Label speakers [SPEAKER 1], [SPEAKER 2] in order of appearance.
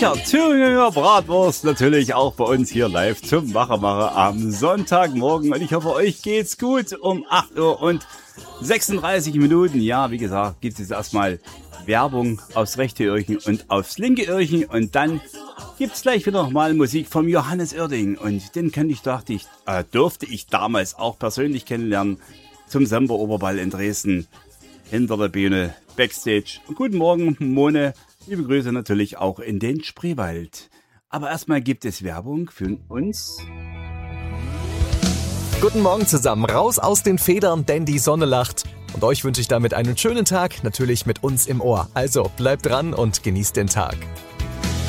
[SPEAKER 1] Becher Thüringer Bratwurst natürlich auch bei uns hier live zum Macher am Sonntagmorgen. Und ich hoffe, euch geht's gut um 8 Uhr und 36 Minuten. Ja, wie gesagt, gibt es erstmal Werbung aufs rechte Öhrchen und aufs linke Öhrchen. Und dann gibt's gleich wieder nochmal Musik vom Johannes Oerding. Und den durfte ich damals auch persönlich kennenlernen zum Semper-Oberball in Dresden. Hinter der Bühne, Backstage. Guten Morgen, Mone. Liebe Grüße natürlich auch in den Spreewald. Aber erstmal gibt es Werbung für uns.
[SPEAKER 2] Guten Morgen zusammen, raus aus den Federn, denn die Sonne lacht. Und euch wünsche ich damit einen schönen Tag, natürlich mit uns im Ohr. Also bleibt dran und genießt den Tag.